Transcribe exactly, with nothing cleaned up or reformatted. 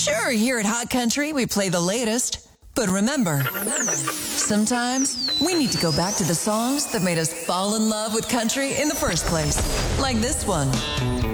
Sure, here at Hot Country, we play the latest. But remember, sometimes we need to go back to the songs that made us fall in love with country in the first place. Like this one.